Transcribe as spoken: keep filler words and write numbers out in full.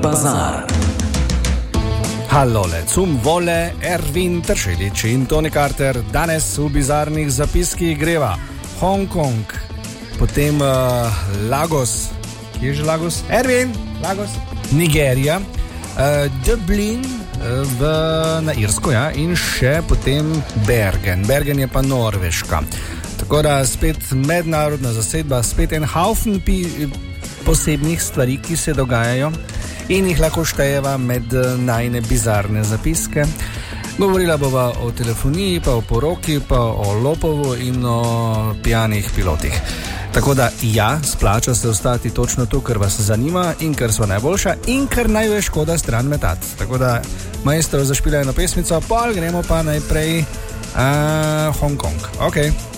bazar. Halole, cum vole, Ervin Tršelič in Tony Carter. Danes v bizarnih zapiskih greva Hongkong, potem uh, Lagos, kje je že Lagos? Ervin, Lagos. Nigerija, uh, Dublin uh, v, na Irsko, ja, in še potem Bergen. Bergen je pa Norveška. Tako da spet mednarodna zasedba, spet en haufen pi, posebnih stvari, ki se dogajajo in jih lahko štejeva med najne bizarne zapiske. Govorila bova o telefoniji, pa o poroki, pa o lopovu in o pijanih pilotih. Tako da ja, splača se ostati točno tu, ker vas zanima in ker so najboljša in ker naj je škoda stran metati. Tako da majstro zašpila eno pesmico, pol gremo pa najprej uh, Hongkong. Ok.